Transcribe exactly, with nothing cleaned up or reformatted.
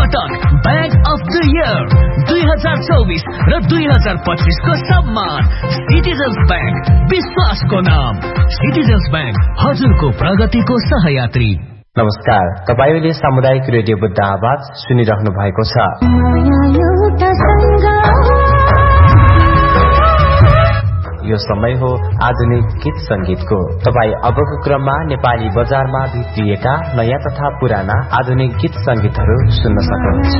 पटक bag of the year दुई हजार चौबिस र दुई हजार पच्चीस को सम्मान सिटिजन्स बैंक, विश्वासको नाम। सिटिजन्स बैंक, हजुरको प्रगतिको सहयात्री। नमस्कार, तपाईले सामुदायिक रेडियो बुद्ध आवाज सुनिरहनु भएको छ। यो समय हो आधुनिक गीत संगीतको। तपाई अबको क्रममा नेपाली बजारमा भित्रिएका नयाँ तथा पुराना आधुनिक गीत संगीतहरू सुन्न सक्नुहुन्छ।